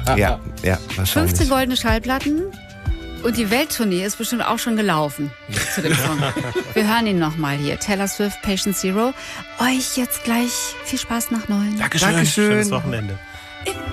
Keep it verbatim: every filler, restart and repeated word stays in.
Ja, ja, wahrscheinlich. fünfzehn goldene Schallplatten und die Welttournee ist bestimmt auch schon gelaufen zu dem Song. Wir hören ihn nochmal hier. Taylor Swift, Patient Zero. Euch jetzt gleich viel Spaß nach neun. Dankeschön. Dankeschön. Schönes Wochenende.